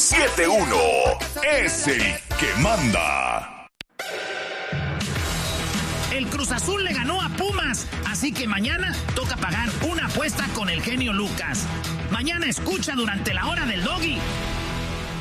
91.7.1 es el que manda. El Cruz Azul le ganó a Pumas, así que mañana toca pagar una apuesta con el genio Lucas. Mañana escucha durante la hora del Doggy.